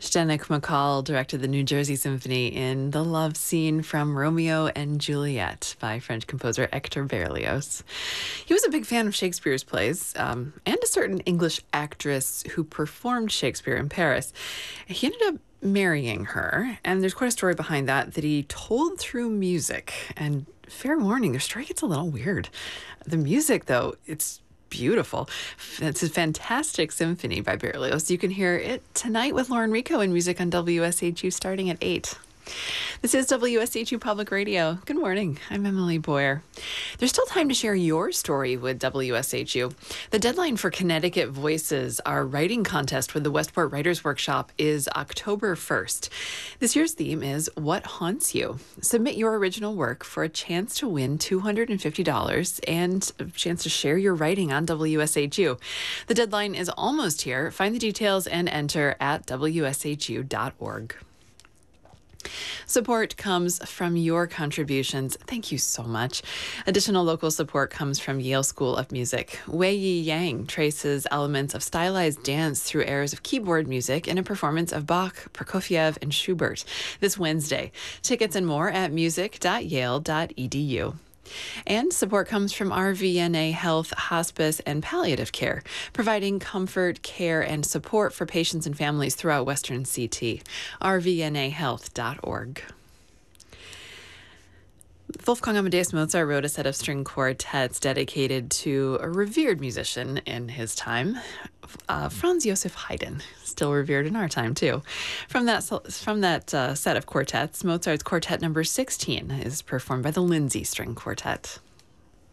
Zdenek McCall directed the New Jersey Symphony in the love scene from Romeo and Juliet by French composer Hector Berlioz. He was a big fan of Shakespeare's plays and a certain English actress who performed Shakespeare in Paris. He ended up marrying her, and there's quite a story behind that he told through music. And fair warning, the story gets a little weird. The music, though, it's beautiful. It's a fantastic symphony by Berlioz. You can hear it tonight with Lauren Rico in Music on WSHU starting at 8. This is WSHU Public Radio. Good morning. I'm Emily Boyer. There's still time to share your story with WSHU. The deadline for Connecticut Voices, our writing contest with the Westport Writers Workshop, is October 1st. This year's theme is What Haunts You? Submit your original work for a chance to win $250 and a chance to share your writing on WSHU. The deadline is almost here. Find the details and enter at WSHU.org. Support comes from your contributions. Thank you so much. Additional local support comes from Yale School of Music. Wei Yi Yang traces elements of stylized dance through airs of keyboard music in a performance of Bach, Prokofiev, and Schubert this Wednesday. Tickets and more at music.yale.edu. And support comes from RVNA Health, Hospice, and Palliative Care, providing comfort, care, and support for patients and families throughout Western CT. rvnahealth.org. Wolfgang Amadeus Mozart wrote a set of string quartets dedicated to a revered musician in his time, Franz Joseph Haydn, still revered in our time too. From that set of quartets, Mozart's Quartet number 16 is performed by the Lindsay String Quartet.